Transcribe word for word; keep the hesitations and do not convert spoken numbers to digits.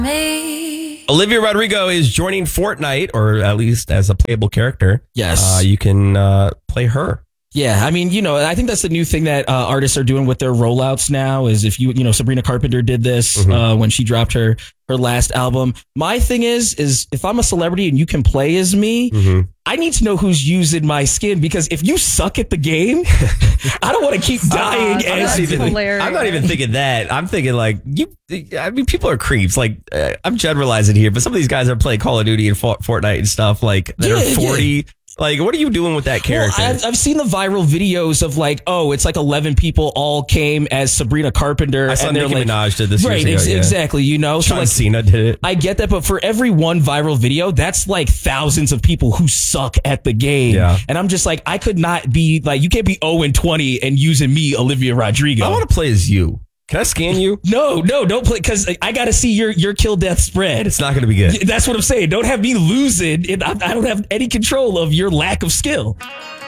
Me. Olivia Rodrigo is joining Fortnite, or at least as a playable character. Yes. Uh, you can uh, play her. Yeah, I mean, you know, I think that's the new thing that uh, artists are doing with their rollouts now is if you, you know, Sabrina Carpenter did this mm-hmm. uh, when she dropped her her last album. My thing is, is if I'm a celebrity and you can play as me, mm-hmm. I need to know who's using my skin, because if you suck at the game, I don't want to keep dying. Uh, as I'm, not even, I'm not even thinking that. I'm thinking like, you. I mean, people are creeps. Like, uh, I'm generalizing here, but some of these guys are playing Call of Duty and Fortnite and stuff like that yeah, are forty. Yeah. Like, what are you doing with that character? Well, I've, I've seen the viral videos of like, oh, it's like eleven people all came as Sabrina Carpenter. I saw and they're Nicki like, Minaj did this right, years ex- ago, yeah. exactly. You know, John so like, Cena did it. I get that, but for every one viral video, that's like thousands of people who suck at the game. Yeah. And I'm just like, I could not be like, you can't be oh and twenty and using me, Olivia Rodrigo. I want to play as you. Can I scan you? No, no, don't play, because I got to see your your kill death spread. It's not going to be good. That's what I'm saying. Don't have me losing. I don't have any control of your lack of skill.